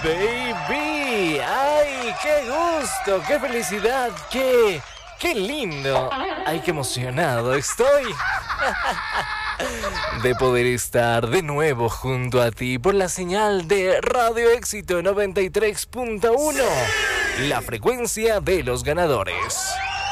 baby! ¡Ay, qué gusto! ¡Qué felicidad! ¡Qué lindo! ¡Ay, qué emocionado estoy! De poder estar de nuevo junto a ti por la señal de Radio Éxito 93.1, la frecuencia de los ganadores.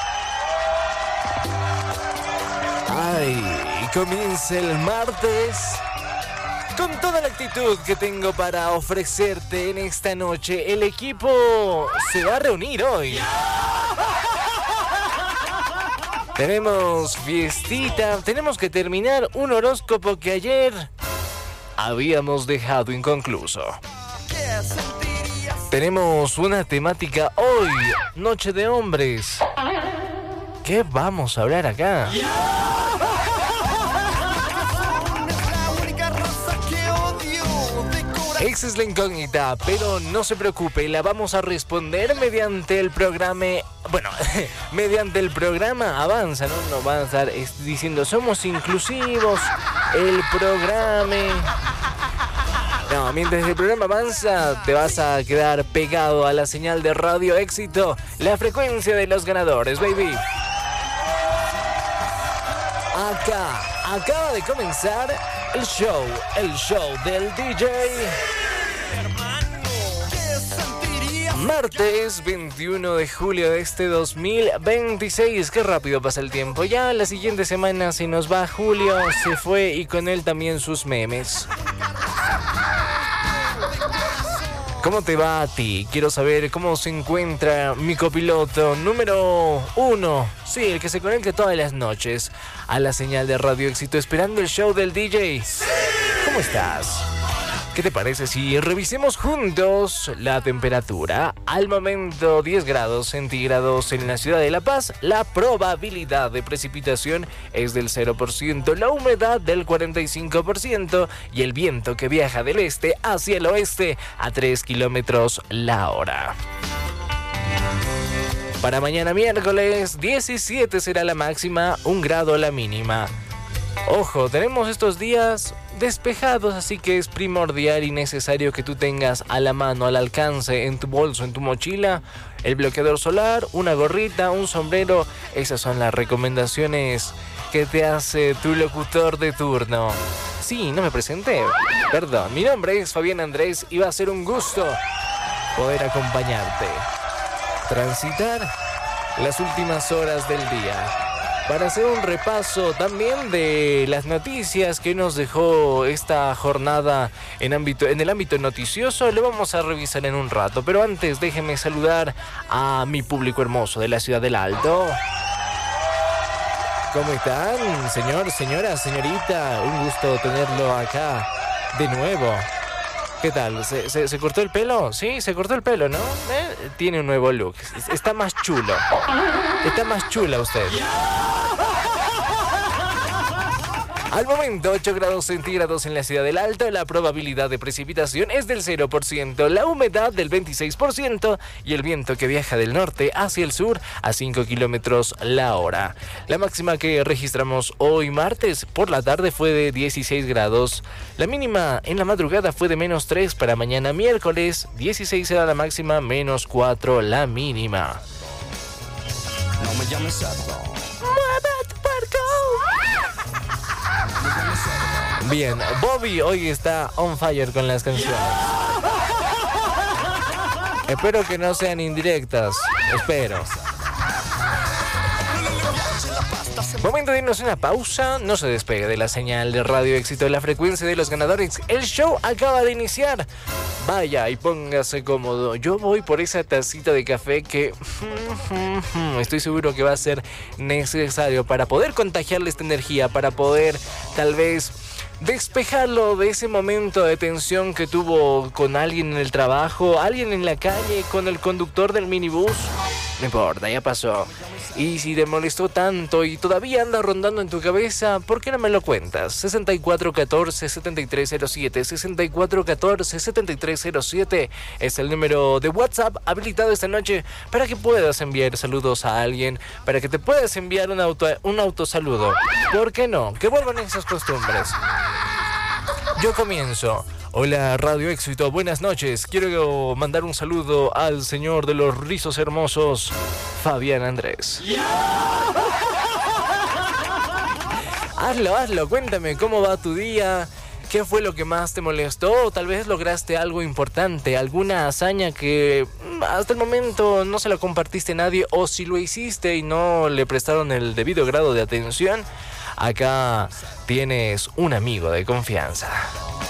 ¡Ay! Comienza el martes con toda la actitud que tengo para ofrecerte en esta noche. El equipo se va a reunir hoy. Tenemos fiestita, tenemos que terminar un horóscopo que ayer habíamos dejado inconcluso. Tenemos una temática hoy, Noche de Hombres. ¿Qué vamos a hablar acá? Esa es la incógnita, pero no se preocupe, la vamos a responder mediante el programa. Bueno, mediante el programa Avanza, ¿no? Nos van a estar diciendo, somos inclusivos, el programa. No, mientras el programa avanza, te vas a quedar pegado a la señal de Radio Éxito, la frecuencia de los ganadores, baby. Acaba de comenzar el show del DJ. Martes 21 de julio de este 2026. Qué rápido pasa el tiempo. Ya la siguiente semana se nos va julio, se fue y con él también sus memes. ¿Cómo te va a ti? Quiero saber cómo se encuentra mi copiloto número 1. Sí, el que se conecta todas las noches a la señal de Radio Éxito esperando el show del DJ. ¿Cómo estás? ¿Qué te parece si revisemos juntos la temperatura? Al momento 10 grados centígrados en la ciudad de La Paz. La probabilidad de precipitación es del 0%, la humedad del 45% y el viento que viaja del este hacia el oeste a 3 kilómetros la hora. Para mañana miércoles 17 será la máxima, 1 grado la mínima. Ojo, tenemos estos días despejados, así que es primordial y necesario que tú tengas a la mano, al alcance, en tu bolso, en tu mochila, el bloqueador solar, una gorrita, un sombrero. Esas son las recomendaciones que te hace tu locutor de turno. Sí, no me presenté. Perdón, mi nombre es Fabián Andrés y va a ser un gusto poder acompañarte. Transitar las últimas horas del día para hacer un repaso también de las noticias que nos dejó esta jornada en el ámbito noticioso. Lo vamos a revisar en un rato, pero antes déjenme saludar a mi público hermoso de la ciudad del Alto. ¿Cómo están, señor, señora, señorita? Un gusto tenerlo acá de nuevo. ¿Qué tal? ¿Se cortó el pelo? Sí, se cortó el pelo, ¿no? Tiene un nuevo look. Está más chulo. Está más chula usted. Al momento, 8 grados centígrados en la ciudad del Alto. La probabilidad de precipitación es del 0%, la humedad del 26% y el viento que viaja del norte hacia el sur a 5 kilómetros la hora. La máxima que registramos hoy martes por la tarde fue de 16 grados. La mínima en la madrugada fue de -3 para mañana miércoles. 16 será la máxima, -4 la mínima. No me llames cerdo. ¡Mueve tu puerco! Bien, Bobby hoy está on fire con las canciones. Espero que no sean indirectas. Espero. Momento de irnos a una pausa. No se despegue de la señal de Radio Éxito, la frecuencia de los ganadores. El show acaba de iniciar. Vaya y póngase cómodo. Yo voy por esa tacita de café que estoy seguro que va a ser necesario para poder contagiarle esta energía, para poder tal vez despejarlo de ese momento de tensión que tuvo con alguien en el trabajo, alguien en la calle, con el conductor del minibús. No importa, ya pasó. Y si te molestó tanto y todavía anda rondando en tu cabeza, ¿por qué no me lo cuentas? 6414-7307, 6414-7307 es el número de WhatsApp habilitado esta noche para que puedas enviar saludos a alguien, para que te puedas enviar un autosaludo. ¿Por qué no? Que vuelvan esas costumbres. Yo comienzo. Hola Radio Éxito, buenas noches. Quiero mandar un saludo al señor de los rizos hermosos, Fabián Andrés. Hazlo, cuéntame cómo va tu día, qué fue lo que más te molestó, o tal vez lograste algo importante, alguna hazaña que hasta el momento no se la compartiste a nadie, o si lo hiciste y no le prestaron el debido grado de atención, acá tienes un amigo de confianza.